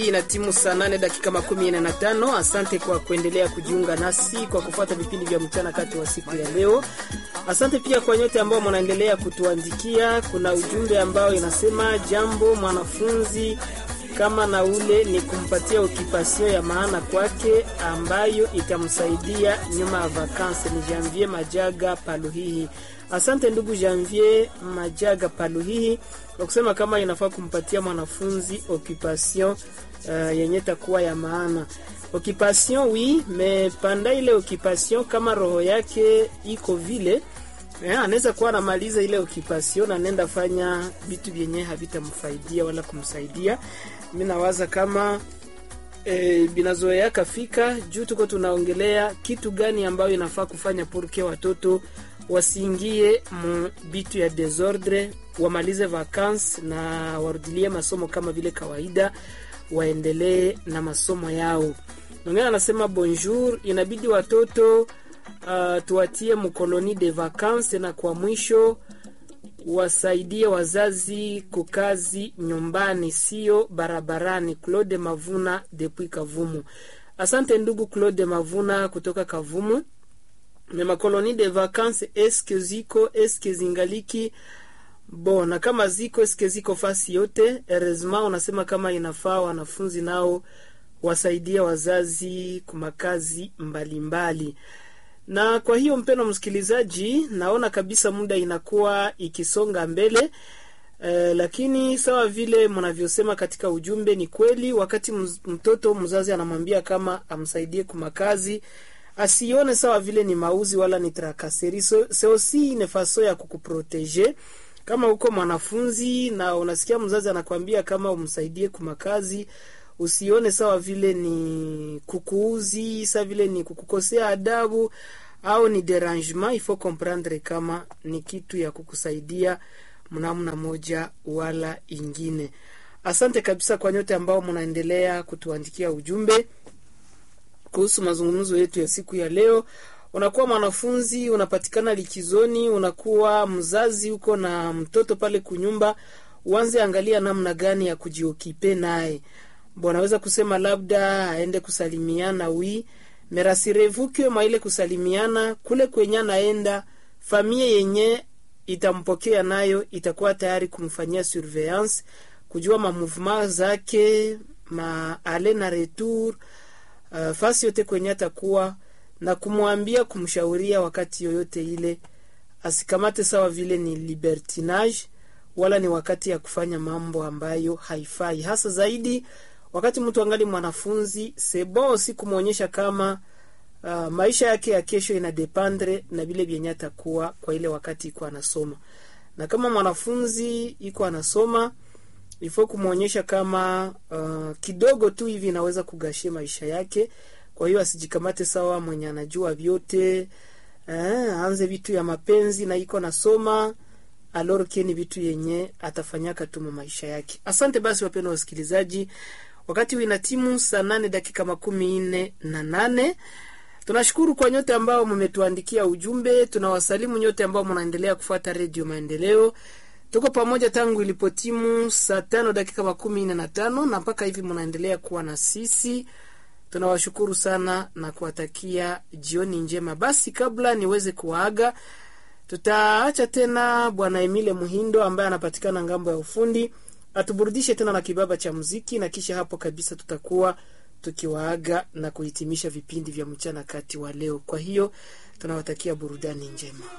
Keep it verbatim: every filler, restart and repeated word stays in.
Ina timu saa nane dakika makumi na tano. Asante kwa kuendelea kujiunga nasi kwa kufuata vipindi vya mchana kati wa siku ya leo. Asante pia kwa nyote ambao mnaendelea kutuandikia. Kuna ujumbe ambao inasema jambo mwanafunzi kama na ule ni kumpatia okipasio ya maana kwake ambayo itamsaidia nyuma ya vacances. Ni Janvier Majaga Paluhihi. Asante ndugu Janvier Majaga Paluhihi kwa kusema kama inafaa kumpatia mwanafunzi occupation uh, yenye takuwa ya maana. Occupation oui, mais panda ile occupation kama roho yake iko vile, eh, anaweza kuwa anamaliza ile occupation na nenda fanya vitu vyenye havitamfaidia wala kumsaidia. Mimi nawaza kama e, binazoea kafika juu tuko tunaongelea kitu gani ambayo inafaa kufanya porque watoto wasiingie bitu ya desordre, wamalize vacances na warudilie masomo kama vile kawaida, waendelee na masomo yao. Mwingine anasema bonjour, inabidi watoto uh, tuwatie mkoloni de vacances na kwa mwisho wasaidie wazazi kukazi nyumbani sio barabarani. Claude Mavuna depuis Kavumu. Asante ndugu Claude Mavuna kutoka Kavumu. Na makoloni de vacances eske ziko, eske zingaliki bon, na kama ziko eske ziko fasi yote. Heureusement unasema kama inafaa wanafunzi nao wasaidia wazazi kumakazi mbalimbali. Na kwa hiyo mpeno msikilizaji, naona kabisa muda inakuwa ikisonga mbele. E, lakini sawa vile mnavyosema katika ujumbe ni kweli, wakati mtoto mzazi anamwambia kama amsaidie kumakazi, asione sawa vile ni mauzi wala ni trakaseri. So, so si nefaso ya kukuprotege. Kama uko mwanafunzi na unasikia mzazi anakuambia kama umsaidie kumakazi, usione sawa vile ni kukuuzi, sawa vile ni kukukosea adabu au ni derangement. Il faut comprendre kama ni kitu ya kukusaidia mnamna moja wala ingine. Asante kabisa kwa nyote ambao mnaendelea kutuandikia ujumbe kuhusu mazungumzo yetu ya siku ya leo. Unakuwa mwanafunzi, unapatikana likizoni, unakuwa mzazi uko na mtoto pale kunyumba, uanze angalia namna gani ya kujiokipe naye. Bwana naweza kusema labda aende kusalimiana, wi merasirez-vous que maile kusalimiana kule kwenye naenda familia yenye itampokea nayo itakuwa tayari kumfanyia surveillance, kujua ma mouvement zake, ma aller na retour, uh, fasi yote kwenye atakuwa, na kumwambia kumshauria wakati yoyote ile asikamate sawa vile ni libertinage wala ni wakati ya kufanya mambo ambayo haifai. Hasa zaidi wakati mtu angali mwanafunzi, sebo si kumuonyesha kama uh, maisha yake ya kesho inadependre na vile vyenye atakuwa kwa ile wakati iko anasoma. Na kama mwanafunzi iko anasoma, ifo kumuonyesha kama uh, kidogo tu hivi inaweza kugashia maisha yake. Kwa hiyo asijikamate sawa mwenye anajua vyote, eh, anze vitu ya mapenzi na iko nasoma aloro keni vitu yenye atafanyaka tu maisha yake. Asante basi wapendwa wasikilizaji. Wakati wina timu saa nane dakika makumi nne na nane. Tunashukuru kwa nyote ambao mmetuandikia ujumbe. Tunawasalimu nyote ambao mnaendelea kufuata Radio Maendeleo. Tuko pamoja tangu ilipotimu saa tano dakika makumi nne na tano na mpaka hivi mnaendelea kuwa na sisi. Tunawashukuru sana na kuwatakia jioni njema. Basi kabla niweze kuaga, tutaacha tena Bwana Emile Muhindo ambaye anapatikana ngambo ya ufundi atuburudishe tena na kibaba cha muziki, na kisha hapo kabisa tutakuwa tukiwaaga na kuhitimisha vipindi vya mchana kati wa leo. Kwa hiyo tunawatakia burudani njema.